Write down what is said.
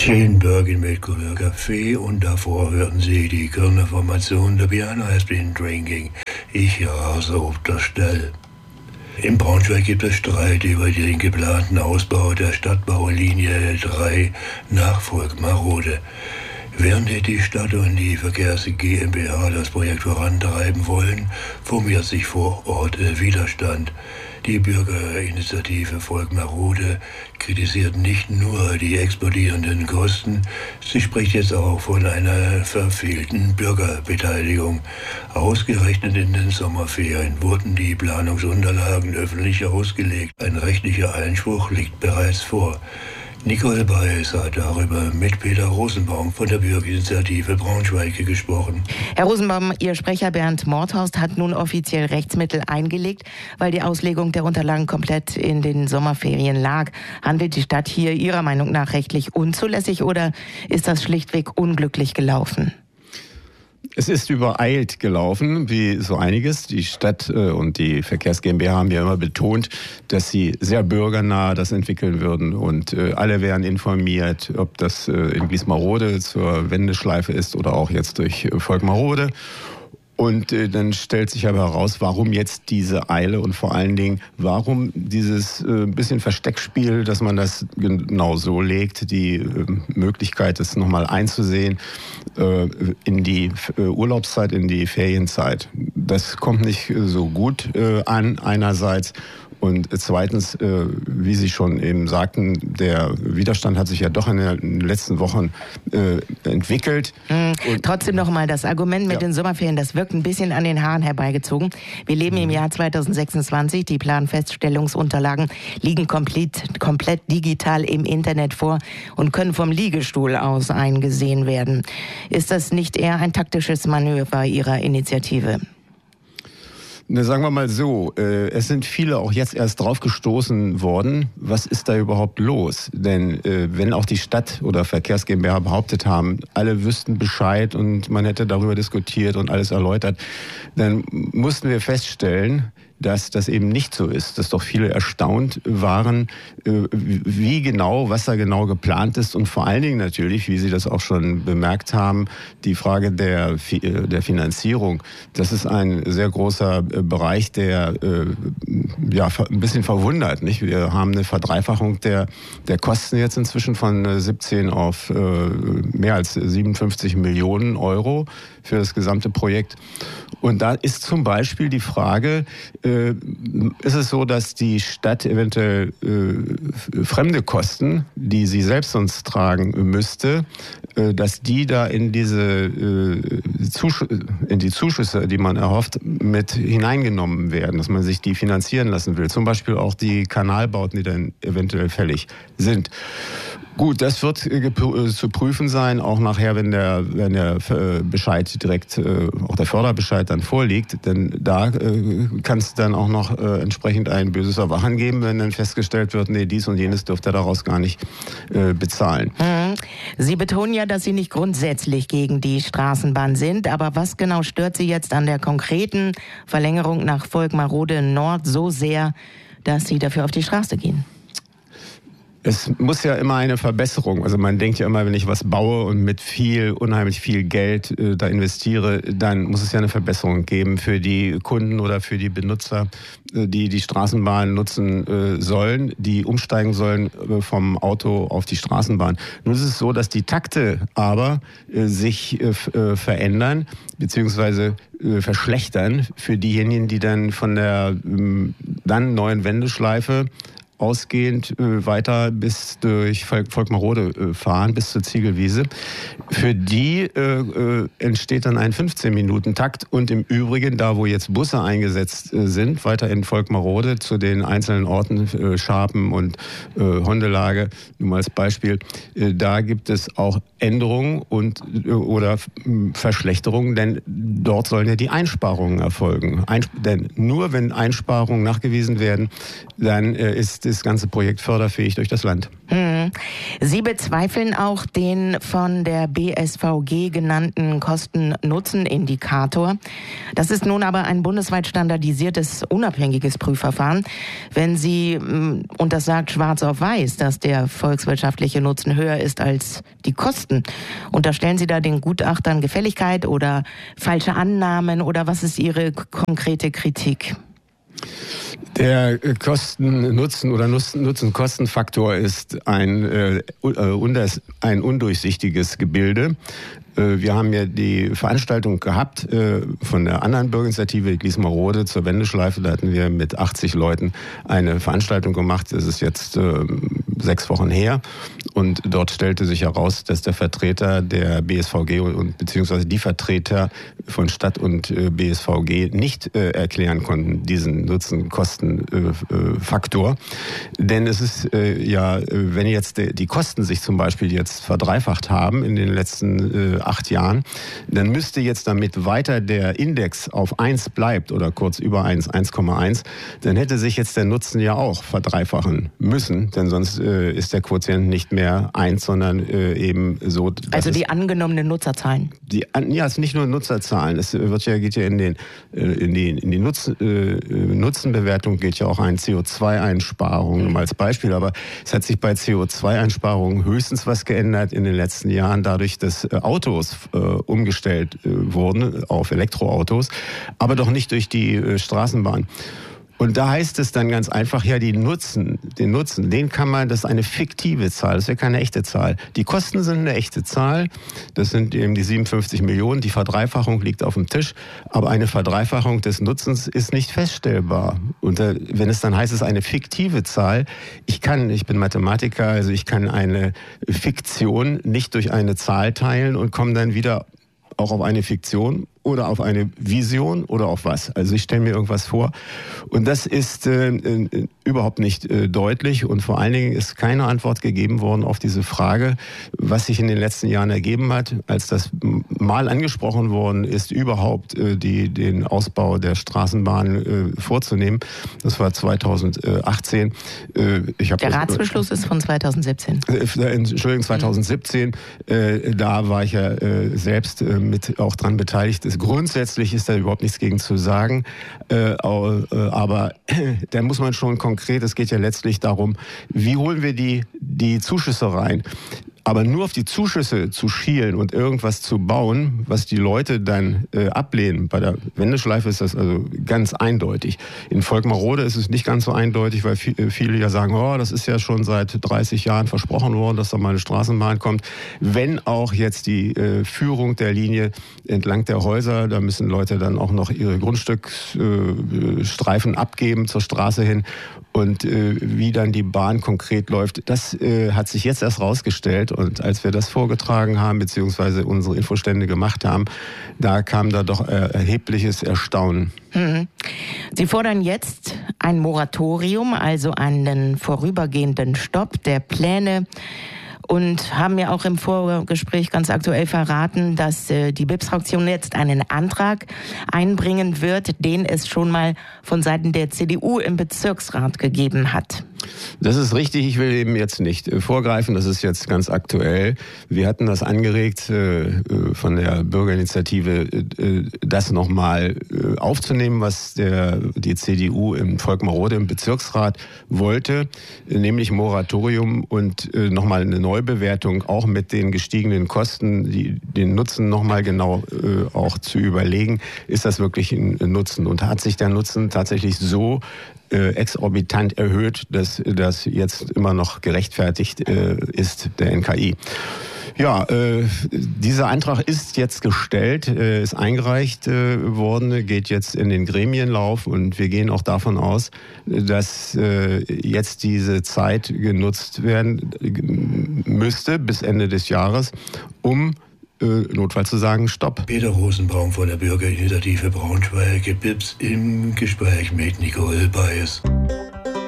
10 Bürger mit guter Kaffee und davor hörten Sie die Körnerformation The Piano Has Been Drinking. Ich rase auf der Stelle. In Braunschweig gibt es Streit über den geplanten Ausbau der Stadtbaulinie 3 nach Volkmarode. Während die Stadt und die Verkehrs GmbH das Projekt vorantreiben wollen, formiert sich vor Ort Widerstand. Die Bürgerinitiative Volkmarode kritisiert nicht nur die explodierenden Kosten, sie spricht jetzt auch von einer verfehlten Bürgerbeteiligung. Ausgerechnet in den Sommerferien wurden die Planungsunterlagen öffentlich ausgelegt. Ein rechtlicher Einspruch liegt bereits vor. Nicole Beis hat darüber mit Peter Rosenbaum von der Bürgerinitiative Braunschweig gesprochen. Herr Rosenbaum, Ihr Sprecher Bernd Mordhorst hat nun offiziell Rechtsmittel eingelegt, weil die Auslegung der Unterlagen komplett in den Sommerferien lag. Handelt die Stadt hier Ihrer Meinung nach rechtlich unzulässig oder ist das schlichtweg unglücklich gelaufen? Es ist übereilt gelaufen, wie so einiges. Die Stadt und die Verkehrs GmbH haben ja immer betont, dass sie sehr bürgernah das entwickeln würden. Und alle wären informiert, ob das in Gliesmarode zur Wendeschleife ist oder auch jetzt durch Volkmarode. Und dann stellt sich aber heraus, warum jetzt diese Eile und vor allen Dingen, warum dieses bisschen Versteckspiel, dass man das genau so legt, die Möglichkeit, das nochmal einzusehen in die Urlaubszeit, in die Ferienzeit. Das kommt nicht so gut an einerseits. Und zweitens, wie Sie schon eben sagten, der Widerstand hat sich ja doch in den letzten Wochen entwickelt. Trotzdem nochmal das Argument mit den Sommerferien, das wirkt ein bisschen an den Haaren herbeigezogen. Wir leben im Jahr 2026, die Planfeststellungsunterlagen liegen komplett digital im Internet vor und können vom Liegestuhl aus eingesehen werden. Ist das nicht eher ein taktisches Manöver Ihrer Initiative? Ne, sagen wir mal so, es sind viele auch jetzt erst drauf gestoßen worden, was ist da überhaupt los? Denn wenn auch die Stadt oder Verkehrs GmbH behauptet haben, alle wüssten Bescheid und man hätte darüber diskutiert und alles erläutert, dann mussten wir feststellen, dass das eben nicht so ist, dass doch viele erstaunt waren, wie genau, was da genau geplant ist und vor allen Dingen natürlich, wie Sie das auch schon bemerkt haben, die Frage der Finanzierung. Das ist ein sehr großer Bereich, der ein bisschen verwundert, nicht? Wir haben eine Verdreifachung der Kosten jetzt inzwischen von 17 auf mehr als 57 Millionen Euro für das gesamte Projekt. Und da ist zum Beispiel die Frage, ist es so, dass die Stadt eventuell fremde Kosten, die sie selbst sonst tragen müsste, dass die da in die Zuschüsse, die man erhofft, mit hineingenommen werden, dass man sich die finanzieren lassen will. Zum Beispiel auch die Kanalbauten, die dann eventuell fällig sind. Gut, das wird zu prüfen sein, auch nachher, wenn der Bescheid direkt, auch der Förderbescheid dann vorliegt, denn da kann es dann auch noch entsprechend ein böses Erwachen geben, wenn dann festgestellt wird, nee, dies und jenes dürfte er daraus gar nicht bezahlen. Sie betonen ja, dass Sie nicht grundsätzlich gegen die Straßenbahn sind, aber was genau stört Sie jetzt an der konkreten Verlängerung nach Volkmarode Nord so sehr, dass Sie dafür auf die Straße gehen? Es muss ja immer eine Verbesserung, also man denkt ja immer, wenn ich was baue und mit unheimlich viel Geld da investiere, dann muss es ja eine Verbesserung geben für die Kunden oder für die Benutzer, die die Straßenbahn nutzen sollen, die umsteigen sollen vom Auto auf die Straßenbahn. Nun ist es so, dass die Takte aber sich verändern beziehungsweise verschlechtern für diejenigen, die dann von der dann neuen Wendeschleife ausgehend weiter bis durch Volkmarode fahren, bis zur Ziegelwiese. Für die entsteht dann ein 15-Minuten-Takt und im Übrigen, da wo jetzt Busse eingesetzt sind, weiter in Volkmarode zu den einzelnen Orten, Scharpen und Hondelage, nur mal als Beispiel, da gibt es auch Änderungen oder Verschlechterungen, denn dort sollen ja die Einsparungen erfolgen. Denn nur wenn Einsparungen nachgewiesen werden, dann ist das ganze Projekt förderfähig durch das Land. Sie bezweifeln auch den von der BSVG genannten Kosten-Nutzen-Indikator. Das ist nun aber ein bundesweit standardisiertes, unabhängiges Prüfverfahren. Wenn Sie, und das sagt schwarz auf weiß, dass der volkswirtschaftliche Nutzen höher ist als die Kosten, unterstellen Sie da den Gutachtern Gefälligkeit oder falsche Annahmen oder was ist Ihre konkrete Kritik? Der Kosten-Nutzen- oder Nutzen-Kosten-Faktor ist ein undurchsichtiges Gebilde. Wir haben ja die Veranstaltung gehabt von der anderen Bürgerinitiative Gliesmarode zur Wendeschleife. Da hatten wir mit 80 Leuten eine Veranstaltung gemacht. Das ist jetzt 6 Wochen her. Und dort stellte sich heraus, dass der Vertreter der BSVG und beziehungsweise die Vertreter von Stadt und BSVG nicht erklären konnten, diesen Nutzen-Kosten-Faktor. Denn es ist wenn jetzt die Kosten sich zum Beispiel jetzt verdreifacht haben in den letzten 8 Jahren, dann müsste jetzt, damit weiter der Index auf 1 bleibt oder kurz über 1, 1,1, dann hätte sich jetzt der Nutzen ja auch verdreifachen müssen, denn sonst ist der Quotient nicht mehr 1, sondern eben so. Also die angenommenen Nutzerzahlen? Es ist nicht nur Nutzerzahlen, es geht ja in die Nutzenbewertung geht ja auch ein CO2-Einsparungen als Beispiel, aber es hat sich bei CO2-Einsparungen höchstens was geändert in den letzten Jahren, dadurch, dass Autos umgestellt wurden auf Elektroautos, aber doch nicht durch die Straßenbahn. Und da heißt es dann ganz einfach, ja, den Nutzen, den kann man, das ist eine fiktive Zahl, das ist ja keine echte Zahl. Die Kosten sind eine echte Zahl, das sind eben die 57 Millionen, die Verdreifachung liegt auf dem Tisch, aber eine Verdreifachung des Nutzens ist nicht feststellbar. Und wenn es dann heißt, es ist eine fiktive Zahl, ich bin Mathematiker, also ich kann eine Fiktion nicht durch eine Zahl teilen und komme dann wieder auch auf eine Fiktion oder auf eine Vision oder auf was. Also ich stelle mir irgendwas vor und das ist überhaupt nicht deutlich und vor allen Dingen ist keine Antwort gegeben worden auf diese Frage, was sich in den letzten Jahren ergeben hat, als das mal angesprochen worden ist, überhaupt den Ausbau der Straßenbahn vorzunehmen. Das war 2018. Der Ratsbeschluss ist von 2017. Entschuldigung, 2017. Da war ich ja selbst mit auch dran beteiligt. Grundsätzlich ist da überhaupt nichts gegen zu sagen, aber da muss man schon konkret, es geht ja letztlich darum, wie holen wir die Zuschüsse rein. Aber nur auf die Zuschüsse zu schielen und irgendwas zu bauen, was die Leute dann ablehnen. Bei der Wendeschleife ist das also ganz eindeutig. In Volkmarode ist es nicht ganz so eindeutig, weil viele ja sagen, das ist ja schon seit 30 Jahren versprochen worden, dass da mal eine Straßenbahn kommt. Wenn auch jetzt die Führung der Linie entlang der Häuser, da müssen Leute dann auch noch ihre Grundstückstreifen abgeben zur Straße hin. Und wie dann die Bahn konkret läuft, das hat sich jetzt erst rausgestellt. Und als wir das vorgetragen haben, beziehungsweise unsere Infostände gemacht haben, da kam da doch erhebliches Erstaunen. Sie fordern jetzt ein Moratorium, also einen vorübergehenden Stopp der Pläne. Und haben mir auch im Vorgespräch ganz aktuell verraten, dass die BIPS-Fraktion jetzt einen Antrag einbringen wird, den es schon mal von Seiten der CDU im Bezirksrat gegeben hat. Das ist richtig, ich will eben jetzt nicht vorgreifen, das ist jetzt ganz aktuell. Wir hatten das angeregt von der Bürgerinitiative, das nochmal aufzunehmen, was die CDU in Volkmarode im Bezirksrat wollte, nämlich Moratorium und nochmal eine Neubewertung, auch mit den gestiegenen Kosten, den Nutzen nochmal genau auch zu überlegen, ist das wirklich ein Nutzen und hat sich der Nutzen tatsächlich so exorbitant erhöht, dass das jetzt immer noch gerechtfertigt ist, der NKI. Ja, dieser Antrag ist jetzt gestellt, ist eingereicht worden, geht jetzt in den Gremienlauf und wir gehen auch davon aus, dass jetzt diese Zeit genutzt werden müsste bis Ende des Jahres, um notfalls zu sagen, Stopp. Peter Rosenbaum von der Bürgerinitiative Braunschweig, BIPS im Gespräch mit Nicole Baes.